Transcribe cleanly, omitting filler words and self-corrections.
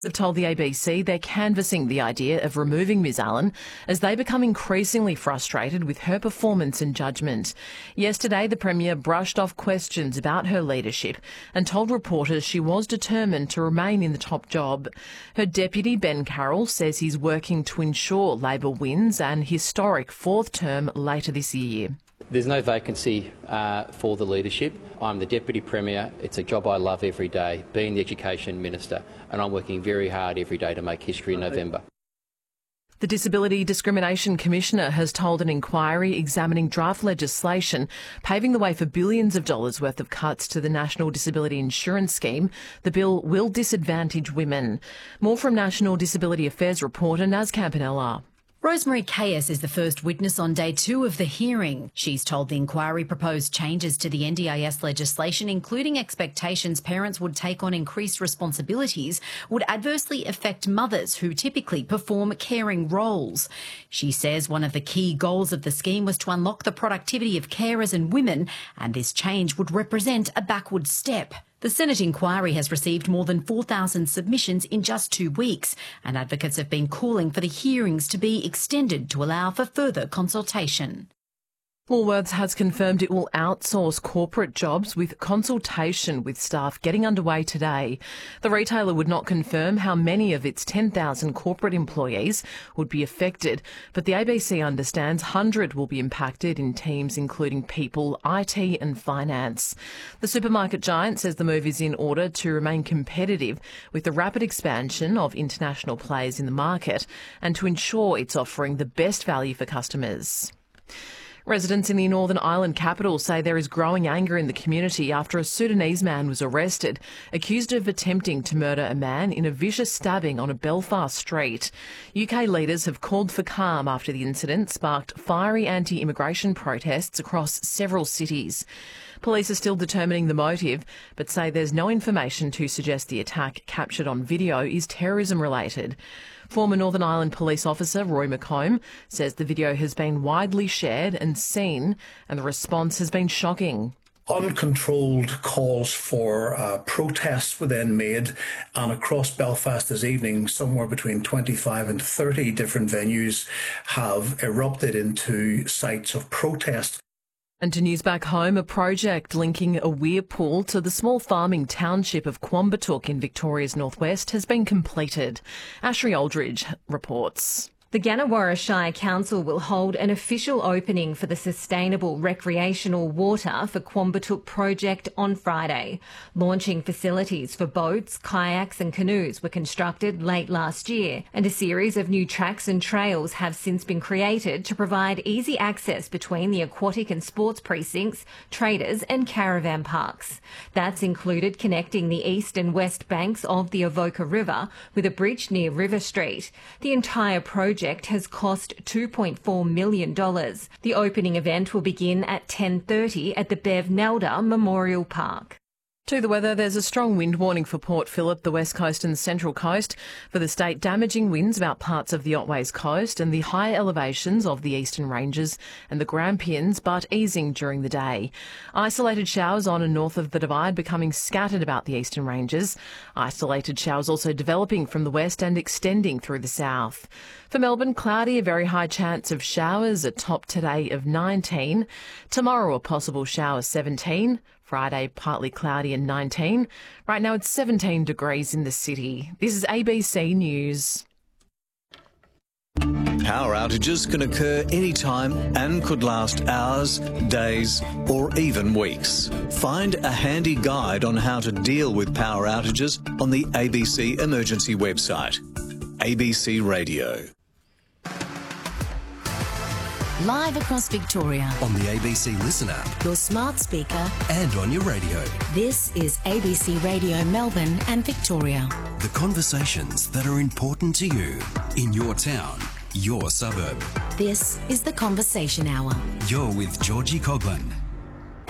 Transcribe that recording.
Have told the ABC they're canvassing the idea of removing Ms Allen as they become increasingly frustrated with her performance and judgment. Yesterday, the Premier brushed off questions about her leadership and told reporters she was determined to remain in the top job. Her deputy, Ben Carroll, says he's working to ensure Labor wins an historic fourth term later this year. There's no vacancy for the leadership. I'm the Deputy Premier. It's a job I love every day, being the Education Minister, and I'm working very hard every day to make history in November. The Disability Discrimination Commissioner has told an inquiry examining draft legislation paving the way for billions of dollars worth of cuts to the National Disability Insurance Scheme. The bill will disadvantage women. More from National Disability Affairs reporter Naz Campanella. Rosemary Caius is the first witness on day 2 of the hearing. She's told the inquiry proposed changes to the NDIS legislation, including expectations parents would take on increased responsibilities, would adversely affect mothers who typically perform caring roles. She says one of the key goals of the scheme was to unlock the productivity of carers and women, and this change would represent a backward step. The Senate inquiry has received more than 4,000 submissions in just 2 weeks, and advocates have been calling for the hearings to be extended to allow for further consultation. Woolworths has confirmed it will outsource corporate jobs with consultation with staff getting underway today. The retailer would not confirm how many of its 10,000 corporate employees would be affected, but the ABC understands 100 will be impacted in teams including people, IT and finance. The supermarket giant says the move is in order to remain competitive with the rapid expansion of international players in the market and to ensure it's offering the best value for customers. Residents in the Northern Ireland capital say there is growing anger in the community after a Sudanese man was arrested, accused of attempting to murder a man in a vicious stabbing on a Belfast street. UK leaders have called for calm after the incident sparked fiery anti-immigration protests across several cities. Police are still determining the motive, but say there's no information to suggest the attack captured on video is terrorism-related. Former Northern Ireland police officer Roy McComb says the video has been widely shared and seen, and the response has been shocking. Uncontrolled calls for protests were then made, and across Belfast this evening, somewhere between 25 and 30 different venues have erupted into sites of protest. And to news back home, a project linking a weir pool to the small farming township of Quambatook in Victoria's northwest has been completed. Ashri Aldridge reports. The Gannawarra Shire Council will hold an official opening for the Sustainable Recreational Water for Quambatook project on Friday. Launching facilities for boats, kayaks and canoes were constructed late last year, and a series of new tracks and trails have since been created to provide easy access between the aquatic and sports precincts, traders and caravan parks. That's included connecting the east and west banks of the Avoca River with a bridge near River Street. The entire project has cost $2.4 million. The opening event will begin at 10:30 at the Bev Nelda Memorial Park. To the weather, there's a strong wind warning for Port Phillip, the west coast and central coast. For the state, damaging winds about parts of the Otways coast and the high elevations of the eastern ranges and the Grampians, but easing during the day. Isolated showers on and north of the Divide becoming scattered about the eastern ranges. Isolated showers also developing from the west and extending through the south. For Melbourne, cloudy, a very high chance of showers, a top today of 19. Tomorrow, a possible shower 17. Friday, partly cloudy and 19. Right now it's 17 degrees in the city. This is ABC News. Power outages can occur anytime and could last hours, days or even weeks. Find a handy guide on how to deal with power outages on the ABC Emergency website. ABC Radio. Live across Victoria. On the ABC Listen app. Your smart speaker. And on your radio. This is ABC Radio Melbourne and Victoria. The conversations that are important to you in your town, your suburb. This is The Conversation Hour. You're with Georgie Coughlin.